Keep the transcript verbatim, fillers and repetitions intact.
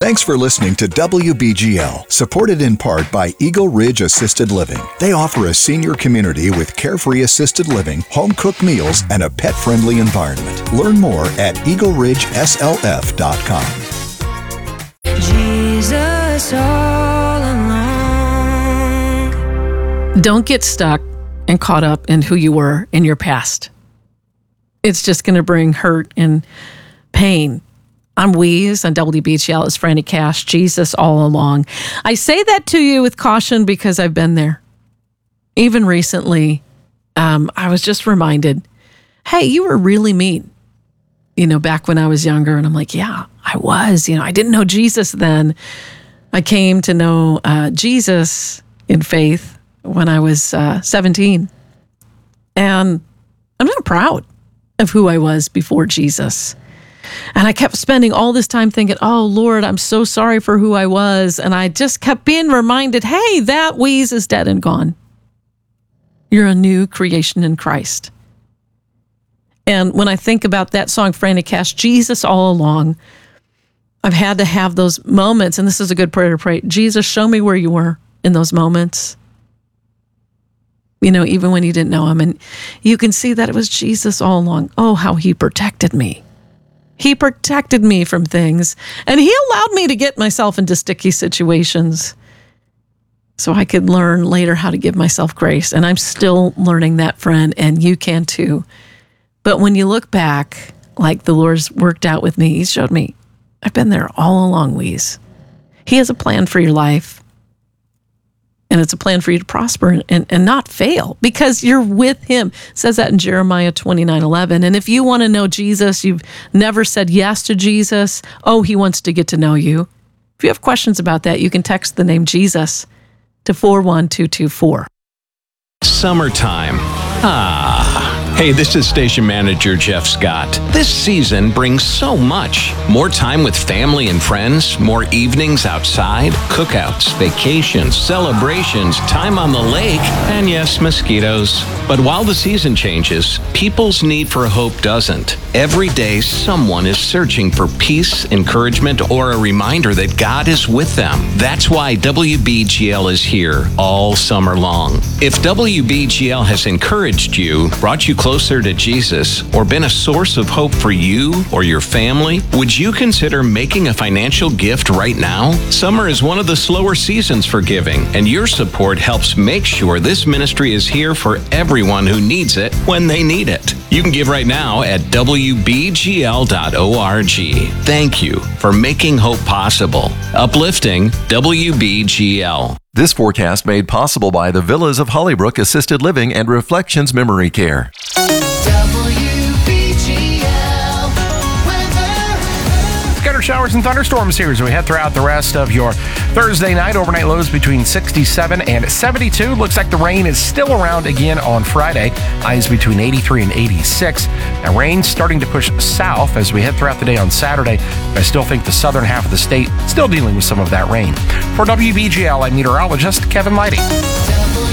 Thanks for listening to W B G L, supported in part by Eagle Ridge Assisted Living. They offer a senior community with carefree assisted living, home-cooked meals, and a pet-friendly environment. Learn more at eagle ridge s l f dot com. Jesus all along. Don't get stuck and caught up in who you were in your past. It's just going to bring hurt and pain. I'm Weeze on W B G L. It's Franny Cash, Jesus all along. I say that to you with caution because I've been there. Even recently, um, I was just reminded, hey, you were really mean, you know, back when I was younger. And I'm like, yeah, I was. You know, I didn't know Jesus then. I came to know uh, Jesus in faith when I was uh, seventeen. And I'm not proud of who I was before Jesus. And I kept spending all this time thinking, oh, Lord, I'm so sorry for who I was. And I just kept being reminded, hey, that Weeze is dead and gone. You're a new creation in Christ. And when I think about that song, Franny Cash, Jesus all along, I've had to have those moments. And this is a good prayer to pray. Jesus, show me where you were in those moments. You know, even when you didn't know him. And you can see that it was Jesus all along. Oh, how he protected me. He protected me from things, and he allowed me to get myself into sticky situations so I could learn later how to give myself grace. And I'm still learning that, friend, and you can too. But when you look back, like the Lord's worked out with me, he showed me, I've been there all along, Weeze. He has a plan for your life, and it's a plan for you to prosper and, and, and not fail because you're with him. It says that in Jeremiah twenty-nine eleven. And if you want to know Jesus, you've never said yes to Jesus, oh, he wants to get to know you. If you have questions about that, you can text the name Jesus to four one two two four. Summertime. Ah. Hey, this is station manager Jeff Scott. This season brings so much. More time with family and friends, more evenings outside, cookouts, vacations, celebrations, time on the lake, and yes, mosquitoes. But while the season changes, people's need for hope doesn't. Every day, someone is searching for peace, encouragement, or a reminder that God is with them. That's why W B G L is here all summer long. If W B G L has encouraged you, brought you closer to Jesus, or been a source of hope for you or your family, would you consider making a financial gift right now? Summer is one of the slower seasons for giving, and your support helps make sure this ministry is here for everyone who needs it when they need it. You can give right now at w b g l dot org. Thank you for making hope possible. Uplifting W B G L. This forecast made possible by the Villas of Hollybrook Assisted Living and Reflections Memory Care. Scattered showers and thunderstorms here as we head throughout the rest of your Thursday night. Overnight lows between sixty-seven and seventy-two. Looks like the rain is still around again on Friday. Highs between eighty-three and eighty-six. Now, rain's starting to push south as we head throughout the day on Saturday. I still think the southern half of the state still dealing with some of that rain. For W B G L, I'm meteorologist Kevin Lighty.